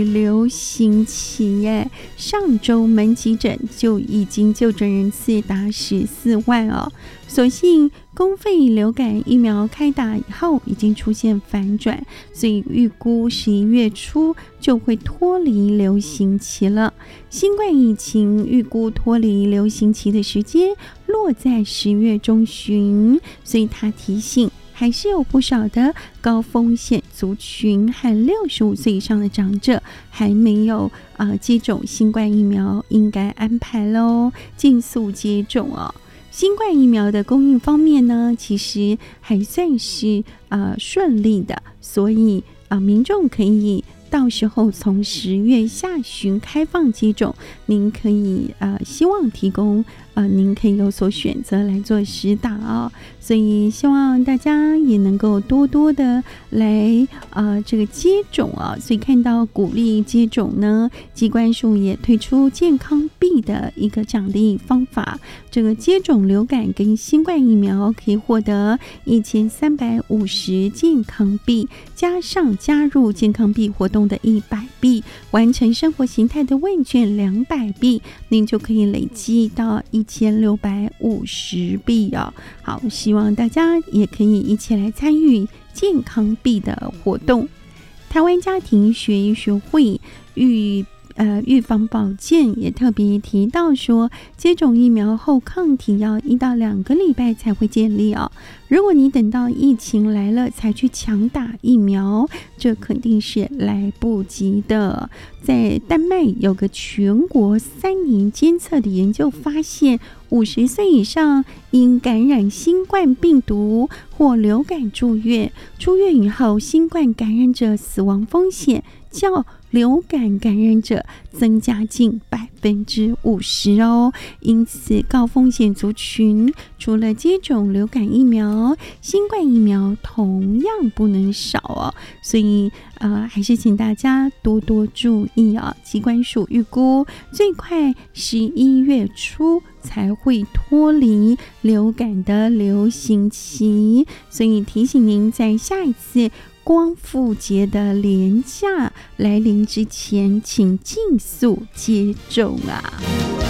流行期耶，上周门急诊就已经就诊人次达14万哦。所幸公费流感疫苗开打以后已经出现反转，所以预估11月初就会脱离流行期了。新冠疫情预估脱离流行期的时间落在10月中旬，所以他提醒还是有不少的高风险族群和65岁以上的长者还没有接种新冠疫苗，应该安排咯，尽速接种哦。新冠疫苗的供应方面呢，其实还算是顺利的，所以民众可以到时候从10月下旬开放接种，您可以希望提供您可以有所选择来做施打哦。所以希望大家也能够多多的来这个接种啊。所以看到鼓励接种呢，疾管署也推出健康币的一个奖励方法，这个接种流感跟新冠疫苗可以获得1350健康币，加上加入健康币活动的100币，完成生活形态的问卷200币，您就可以累积到1650币哦。好，希望大家也可以一起来参与健康币的活动。台湾家庭学医学会预防保健也特别提到说，接种疫苗后抗体要1到2个礼拜才会建立哦。如果你等到疫情来了才去强打疫苗，这肯定是来不及的。在丹麦有个全国3年监测的研究发现，50岁以上因感染新冠病毒或流感住院以后，新冠感染者死亡风险较流感感染者增加近50%哦。因此高风险族群除了接种流感疫苗，新冠疫苗同样不能少哦。所以还是请大家多多注意啊。疾管署预估最快11月初才会脱离流感的流行期，所以提醒您在下一次光复节的连假来临之前，请尽速接种啊。